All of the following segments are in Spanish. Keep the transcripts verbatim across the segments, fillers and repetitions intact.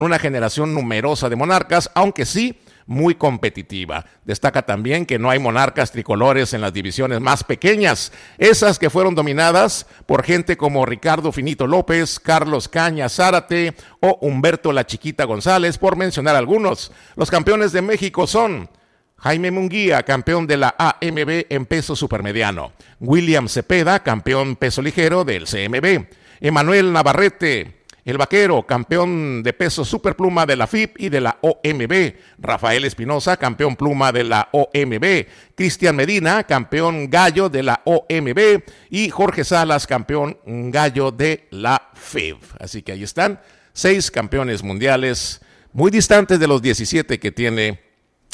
una generación numerosa de monarcas, aunque sí muy competitiva. Destaca también que no hay monarcas tricolores en las divisiones más pequeñas, esas que fueron dominadas por gente como Ricardo Finito López, Carlos Caña Zárate o Humberto La Chiquita González, por mencionar algunos. Los campeones de México son Jaime Munguía, campeón de la A M B en peso supermediano; William Cepeda, campeón peso ligero del C M B; Emanuel Navarrete, el Vaquero, campeón de peso superpluma de la F I B y de la O M B; Rafael Espinosa, campeón pluma de la O M B; Cristian Medina, campeón gallo de la O M B; y Jorge Salas, campeón gallo de la F I B. Así que ahí están, seis campeones mundiales, muy distantes de los diecisiete que tiene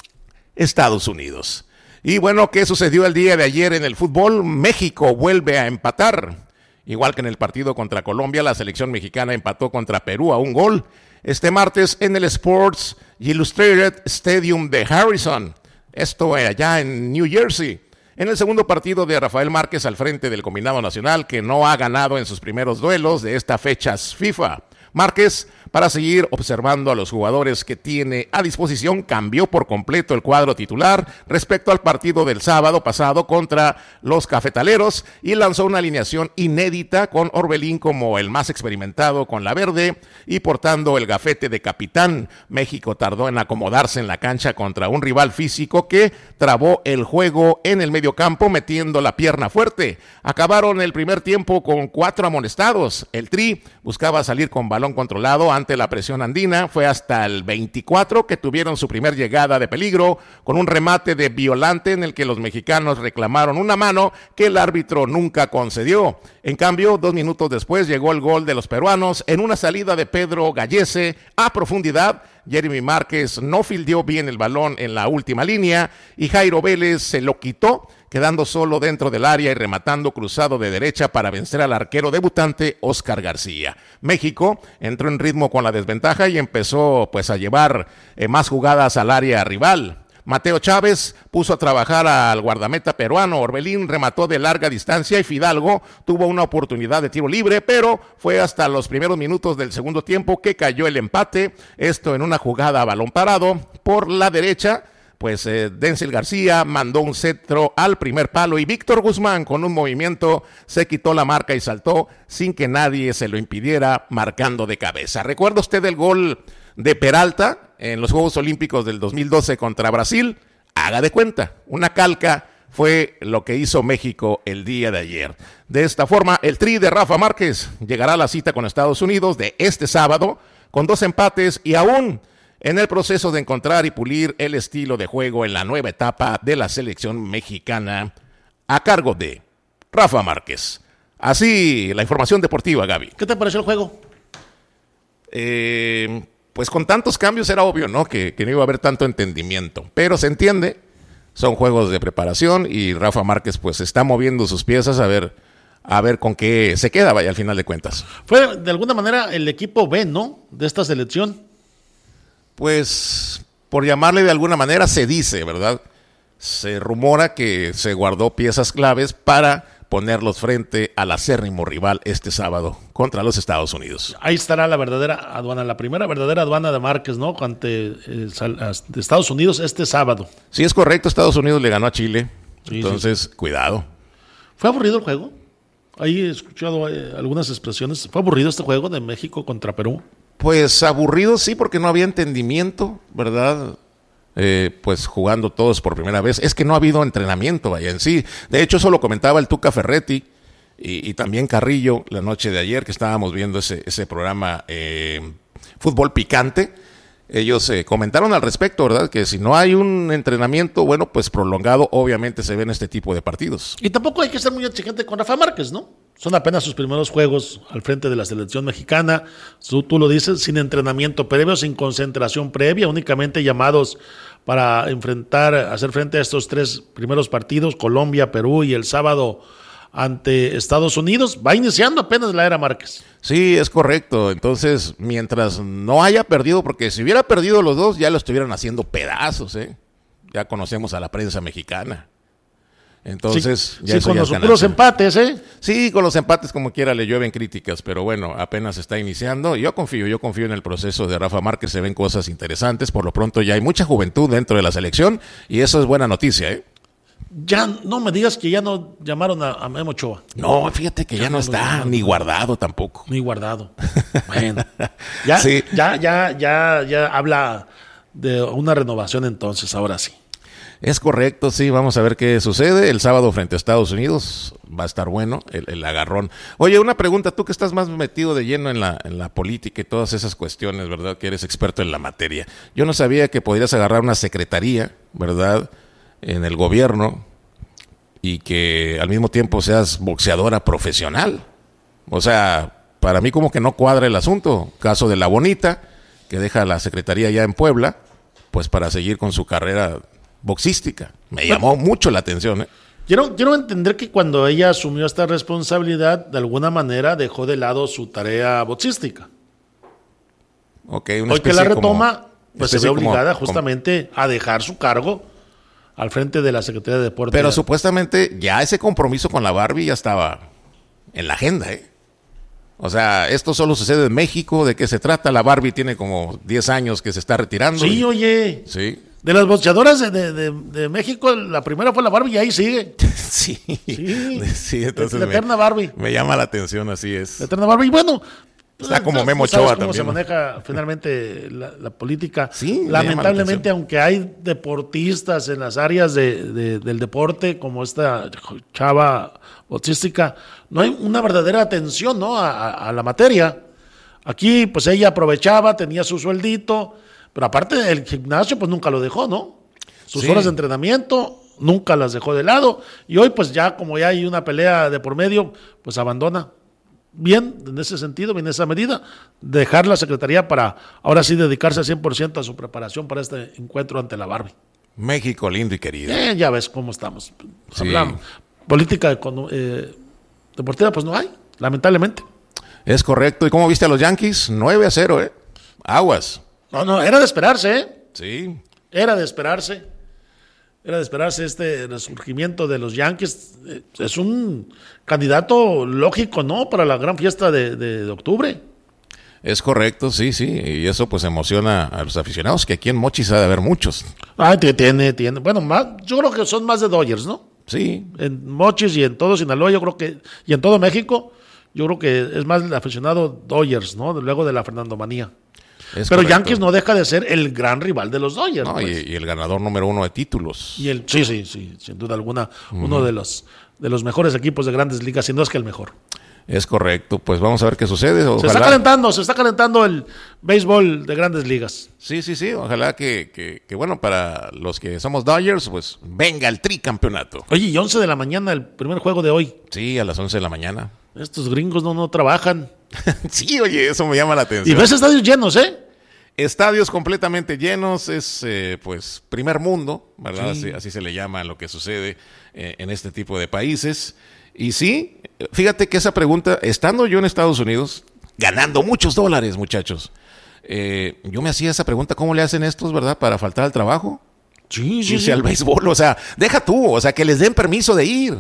Estados Unidos. Y bueno, ¿qué sucedió el día de ayer en el fútbol? México vuelve a empatar. Igual que en el partido contra Colombia, la selección mexicana empató contra Perú a un gol este martes en el Sports Illustrated Stadium de Harrison. Esto allá en New Jersey. En el segundo partido de Rafael Márquez al frente del combinado nacional, que no ha ganado en sus primeros duelos de esta fecha FIFA. Márquez, para seguir observando a los jugadores que tiene a disposición, cambió por completo el cuadro titular respecto al partido del sábado pasado contra los cafetaleros y lanzó una alineación inédita con Orbelín como el más experimentado con la verde y portando el gafete de capitán. México tardó en acomodarse en la cancha contra un rival físico que trabó el juego en el mediocampo metiendo la pierna fuerte. Acabaron el primer tiempo con cuatro amonestados. El Tri buscaba salir con balón controlado ante la presión andina. Fue hasta el veinticuatro que tuvieron su primer llegada de peligro con un remate de Violante en el que los mexicanos reclamaron una mano que el árbitro nunca concedió. En cambio, dos minutos después llegó el gol de los peruanos en una salida de Pedro Gallese a profundidad. Jeremy Márquez no fildeó bien el balón en la última línea y Jairo Vélez se lo quitó, quedando solo dentro del área y rematando cruzado de derecha para vencer al arquero debutante Oscar García. México entró en ritmo con la desventaja y empezó pues a llevar eh, más jugadas al área rival. Mateo Chávez puso a trabajar al guardameta peruano. Orbelín remató de larga distancia y Fidalgo tuvo una oportunidad de tiro libre, pero fue hasta los primeros minutos del segundo tiempo que cayó el empate. Esto en una jugada a balón parado por la derecha. Pues eh, Denzel García mandó un centro al primer palo y Víctor Guzmán con un movimiento se quitó la marca y saltó sin que nadie se lo impidiera, marcando de cabeza. ¿Recuerda usted el gol de Peralta en los Juegos Olímpicos del dos mil doce contra Brasil? Haga de cuenta, una calca fue lo que hizo México el día de ayer. De esta forma, el Tri de Rafa Márquez llegará a la cita con Estados Unidos de este sábado con dos empates y aún en el proceso de encontrar y pulir el estilo de juego en la nueva etapa de la selección mexicana a cargo de Rafa Márquez. Así la información deportiva, Gaby. ¿Qué te pareció el juego? Eh, pues con tantos cambios era obvio, ¿no? Que, que no iba a haber tanto entendimiento, pero se entiende, son juegos de preparación y Rafa Márquez pues está moviendo sus piezas a ver, a ver con qué se queda, vaya, al final de cuentas. Fue de alguna manera el equipo B, ¿no? De esta selección. Pues, por llamarle de alguna manera, se dice, ¿verdad? Se rumora que se guardó piezas claves para ponerlos frente al acérrimo rival este sábado contra los Estados Unidos. Ahí estará la verdadera aduana, la primera verdadera aduana de Márquez, ¿no? Ante eh, Estados Unidos este sábado. Sí, es correcto, Estados Unidos le ganó a Chile, sí, entonces, sí. Cuidado. ¿Fue aburrido el juego? Ahí he escuchado eh, algunas expresiones. ¿Fue aburrido este juego de México contra Perú? Pues aburrido sí, porque no había entendimiento, ¿verdad? Eh, pues jugando todos por primera vez. Es que no ha habido entrenamiento, vaya, en sí. De hecho, eso lo comentaba el Tuca Ferretti y, y también Carrillo la noche de ayer que estábamos viendo ese, ese programa eh, Fútbol Picante. Ellos eh, comentaron al respecto, ¿verdad? Que si no hay un entrenamiento, bueno, pues prolongado, obviamente se ven este tipo de partidos. Y tampoco hay que ser muy exigente con Rafa Márquez, ¿no? Son apenas sus primeros juegos al frente de la selección mexicana. Tú, tú lo dices, sin entrenamiento previo, sin concentración previa, únicamente llamados para enfrentar, hacer frente a estos tres primeros partidos, Colombia, Perú y el sábado ante Estados Unidos. Va iniciando apenas la era Márquez. Sí, es correcto. Entonces, mientras no haya perdido, porque si hubiera perdido los dos, ya lo estuvieran haciendo pedazos, ¿eh? Ya conocemos a la prensa mexicana. Entonces, sí, ya sí, eso con ya los es puros ganancia. empates, ¿eh? Sí, con los empates como quiera le llueven críticas, pero bueno, apenas está iniciando. Yo confío, yo confío en el proceso de Rafa Márquez, se ven cosas interesantes. Por lo pronto ya hay mucha juventud dentro de la selección y eso es buena noticia, ¿eh? Ya no me digas que ya no llamaron a, a Memo Ochoa. No, fíjate que ya, ya no está, ni Guardado tampoco. Ni Guardado. Bueno, ya, sí. ya, ya, ya, ya habla de una renovación entonces, ahora sí. Es correcto, sí, vamos a ver qué sucede. El sábado frente a Estados Unidos va a estar bueno, el, el agarrón. Oye, una pregunta, tú que estás más metido de lleno en la, en la política y todas esas cuestiones, ¿verdad? Que eres experto en la materia. Yo no sabía que podrías agarrar una secretaría, ¿verdad? En el gobierno y que al mismo tiempo seas boxeadora profesional. O sea, para mí como que no cuadra el asunto. Caso de La Bonita, que deja la secretaría ya en Puebla, pues para seguir con su carrera boxística. Me llamó bueno, mucho la atención, ¿eh? Quiero, quiero entender que cuando ella asumió esta responsabilidad, de alguna manera dejó de lado su tarea boxística. Okay, una Hoy que la retoma, como, pues se ve obligada como, justamente como... a dejar su cargo al frente de la Secretaría de Deportes. Pero supuestamente ya ese compromiso con la Barbie ya estaba en la agenda, ¿eh? O sea, esto solo sucede en México. ¿De qué se trata? La Barbie tiene como diez años que se está retirando. Sí, y... oye. Sí. De las boxeadoras de, de, de, de México, la primera fue la Barbie y ahí sigue. Sí. Sí. Sí, entonces la eterna me, Barbie. Me llama la atención, así es. La eterna Barbie. Y bueno, está como Memo Ochoa también. Cómo se maneja finalmente la, la política. Sí, lamentablemente, aunque hay deportistas en las áreas de, de, del deporte, como esta chava boxística, no hay una verdadera atención, ¿no? a, a, a la materia. Aquí, pues ella aprovechaba, tenía su sueldito, pero aparte del gimnasio, pues nunca lo dejó, ¿no? Sus sí. horas de entrenamiento nunca las dejó de lado. Y hoy, pues ya como ya hay una pelea de por medio, pues abandona. Bien, en ese sentido, en esa medida, dejar la secretaría para ahora sí dedicarse al cien por ciento a su preparación para este encuentro ante la Barbie. México lindo y querido. Eh, ya ves cómo estamos. Sí. Hablamos. Política eh, deportiva, pues no hay, lamentablemente. Es correcto. ¿Y cómo viste a los Yankees? nueve a cero, ¿eh? Aguas. No, no, era de esperarse, ¿eh? Sí. Era de esperarse. Era de esperarse este resurgimiento de los Yankees. Es un candidato lógico, ¿no? Para la gran fiesta de, de, de octubre. Es correcto, sí, sí. Y eso pues emociona a los aficionados, que aquí en Mochis ha de haber muchos. Ah, tiene, tiene. Bueno, más, yo creo que son más de Dodgers, ¿no? Sí. En Mochis y en todo Sinaloa, yo creo que, y en todo México, yo creo que es más el aficionado Dodgers, ¿no? Luego de la Fernando Manía. Es Pero correcto. Yankees no deja de ser el gran rival de los Dodgers. No, pues. y, y el ganador número uno de títulos. Y el, sí, sí, sí, sin duda alguna, uh-huh. uno de los, de los mejores equipos de grandes ligas, si no es que el mejor. Es correcto, pues vamos a ver qué sucede. Ojalá. Se está calentando, se está calentando el béisbol de grandes ligas. Sí, sí, sí, ojalá que, que, que bueno, para los que somos Dodgers, pues venga el tricampeonato. Oye, y once de la mañana el primer juego de hoy. Sí, a las once de la mañana. Estos gringos no, no trabajan. Sí, oye, eso me llama la atención. Y ves estadios llenos, ¿eh? Estadios completamente llenos, es eh, pues primer mundo, ¿verdad? Sí. Así, así se le llama a lo que sucede eh, en este tipo de países. Y sí, fíjate que esa pregunta, estando yo en Estados Unidos, ganando muchos dólares, muchachos, eh, yo me hacía esa pregunta, ¿cómo le hacen estos, verdad, para faltar al trabajo? Sí, sí, Irse sí. al béisbol, o sea, deja tú, o sea, que les den permiso de ir.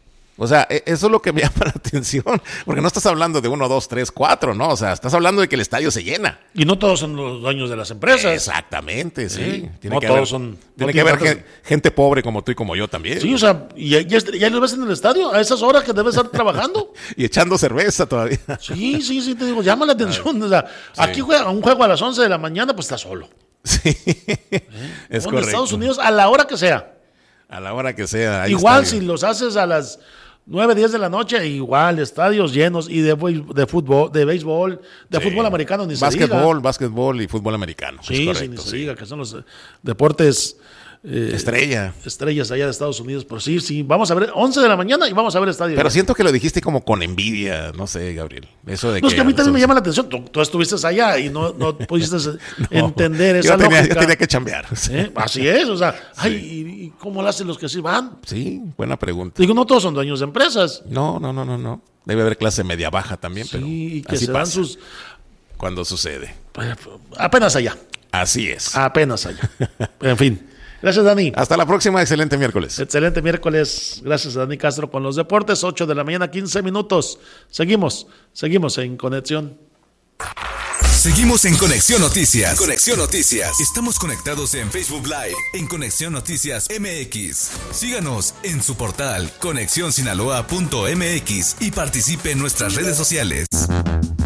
O sea, eso es lo que me llama la atención, porque no estás hablando de uno, dos, tres, cuatro, ¿no? O sea, estás hablando de que el estadio se llena. Y no todos son los dueños de las empresas. Exactamente, sí. ¿Eh? Tiene no que todos haber, son... Tiene no que haber tantas... gente, gente pobre como tú y como yo también. Sí, o sea, y ya, ya los ves en el estadio a esas horas que debes estar trabajando. Y echando cerveza todavía. Sí, sí, sí, te digo, llama la atención. O sea, sí. Aquí juega un juego a las once de la mañana, pues está solo. Sí, ¿Eh? es en correcto. Estados Unidos, a la hora que sea. A la hora que sea. Igual estadio. Si los haces a las nueve, diez de la noche, igual, estadios llenos y de, de fútbol, de béisbol, de sí. fútbol americano, ni básquetbol, se diga. Básquetbol y fútbol americano. Sí, correcto, sí, ni se sí. diga, que son los deportes... Eh, Estrella. Estrellas allá de Estados Unidos. Pero sí, sí, vamos a ver, once de la mañana y vamos a ver estadio. Pero siento que lo dijiste como con envidia, no sé, Gabriel. Eso de no, que, es que a mí también eso, me llama la atención. Tú, tú estuviste allá y no, no pudiste no, entender esa yo tenía, lógica. Yo tenía que chambear. ¿Eh? Así es, o sea, sí. ay, ¿y, ¿y cómo lo hacen los que sí van? Sí, buena pregunta. Digo, no todos son dueños de empresas. No, no, no, no, no. Debe haber clase media baja también, sí, pero y que así se pasa dan sus... cuando sucede. Apenas allá. Así es. Apenas allá. En fin. Gracias, Dani. Hasta la próxima, excelente miércoles. Excelente miércoles. Gracias a Dani Castro con los deportes. ocho de la mañana, quince minutos. Seguimos, seguimos en Conexión. Seguimos en Conexión Noticias. Conexión Noticias. Estamos conectados en Facebook Live en Conexión Noticias M X. Síganos en su portal conexión sinaloa punto m x y participe en nuestras redes sociales.